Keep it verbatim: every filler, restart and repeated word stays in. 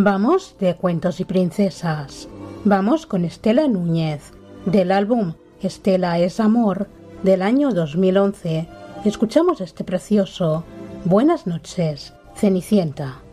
Vamos de cuentos y princesas. Vamos con Estela Núñez, del álbum Estela es amor, del año dos mil once. Escuchamos este precioso Buenas noches, Cenicienta.